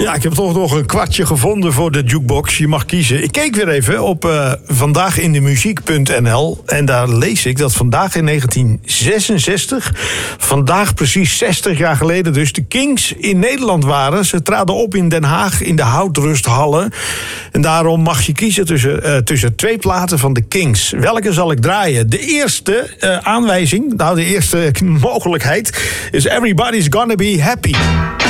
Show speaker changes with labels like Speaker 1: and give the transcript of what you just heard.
Speaker 1: Ja, ik heb toch nog een kwartje gevonden voor de jukebox. Je mag kiezen. Ik keek weer even op vandaagindemuziek.nl. En daar lees ik dat vandaag in 1966... vandaag precies 60 jaar geleden dus... de Kings in Nederland waren. Ze traden op in Den Haag in de Houtrusthallen. En daarom mag je kiezen tussen twee platen van de Kings. Welke zal ik draaien? De eerste aanwijzing, de eerste mogelijkheid... is Everybody's Gonna Be Happy.